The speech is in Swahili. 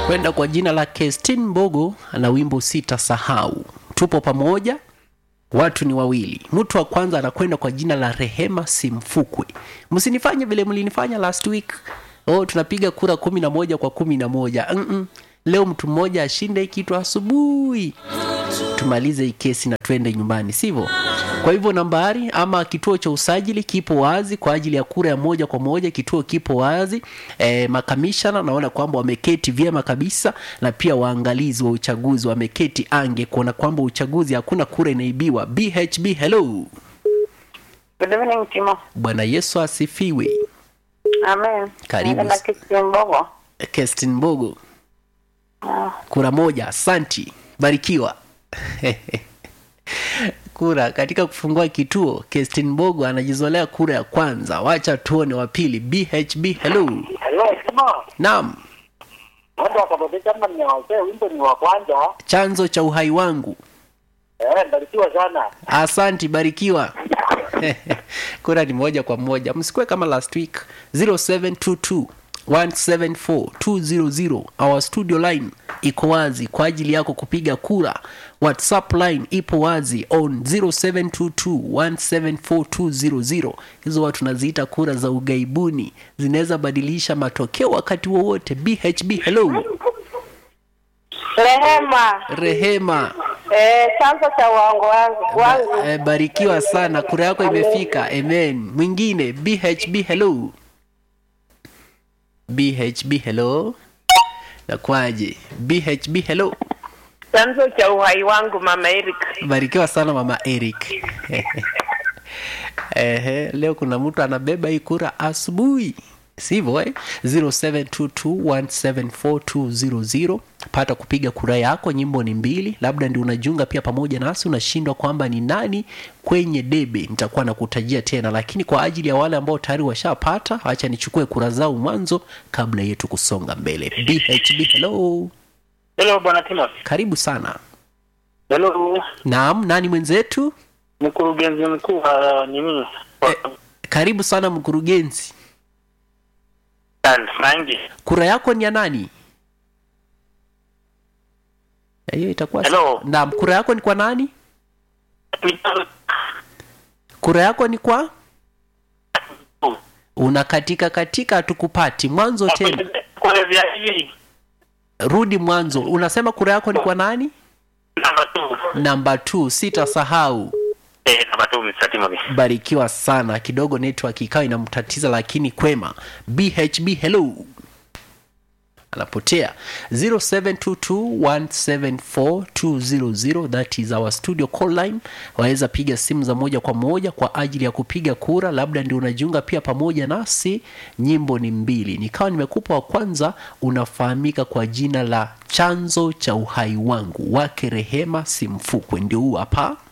kwenda kwa jina la Kestin Mbogo ana wimbo Sitasahau. Tupo pamoja, watu ni wawili. Mtu wa kwanza anakwenda kwa jina la Rehema Simfukwe. Msinifanye vile mlinifanya last week. Tunapiga kura 11 kwa 11. Leo mtu mmoja ashinde kitu asubuhi, tumalize hii kesi na twende nyumbani, sivyo? Kwa hivyo nambari ama kituo cha usajili kipo wazi kwa ajili ya kura ya moja kwa moja. Kituo kipo wazi. Makamishana naona kwamba wameketi vyema kabisa, na pia waangalizi wa uchaguzi wameketi ange kuona kwamba uchaguzi hakuna kura inaibiwa. BHB, hello. Good evening, Timo. Bwana Yesu asifiwe. Amen. Karibu. Na Kestin Mbogo. Kestin Mbogo. Kura moja, asanti. Barikiwa. Kura katika kufungua kituo. Kestin Mbogo anajizolea kura ya kwanza. Wacha tuone wa pili. BHB, hello. Hello, Timo. Naam. Wanda wakabodeka kama ni wazee, wimbo ni wa kwanza. Chanzo cha uhai wangu. Barikiwa sana. Asanti, barikiwa. Kura ni moja kwa moja. Msikue kama last week. 0722 174 200. Our studio line iko wazi kwa ajili yako kupiga kura. WhatsApp line ipo wazi on 0722 174 200. Hizo watu tunaziita kura za ugaibuni, zinaweza badilisha matokeo wakati wowote. BHB, hello. Rehema. Chanzo cha uongo wangu. Barikiwa sana, kura yako imefika. Amen. Mwingine. BHB, hello. BHB, hello. Nakwaje? BHB, hello. Chanzo cha uhai wangu, Mama Eric. Barikiwa sana Mama Eric. Leo kuna mtu anabeba hii kura asubuhi, sivyo? 0722174200. Pata kupiga kura yako. Nyimbo ni mbili, labda ndio unajiunga pia pamoja nasi, unashindwa kwamba ni nani kwenye debe. Nitakuwa nakutajia tena, lakini kwa ajili ya wale ambao tayari washapata, acha nichukue kura zao mwanzo kabla yetu kusonga mbele. BHB, hello. Hello, Bwana Timo. Karibu sana. Hello. Naam, nani mwenzetu? Mkurugenzi mkuu ni mimi. Karibu sana mkurugenzi. Nangi. Kura yako ni ya nani? Hiyo itakuwa. Hello. Naam, kura yako ni kwa nani? Kura yako ni kwa? Unakatika hatukupati. Mwanzo tena. Kwa vya hivi. Rudi mwanzo. Unasema kura yako ni kwa nani? Namba 2. Sitasahau. Namba 2 Mr. Timo. Barikiwa sana. Kidogo network ikawa inamtatiza, lakini kwema. BHB, hello. Anapotea. 0722174200. That is our studio call line. Waweza piga simu za moja kwa moja kwa ajili ya kupiga kura, labda ndio unajiunga pia pamoja nasi. Nyimbo ni mbili. Nikawa nimekupa wa kwanza, unafahamika kwa jina la Chanzo cha uhai wangu, wake Rehema Simfukwe. Ndio huu hapa.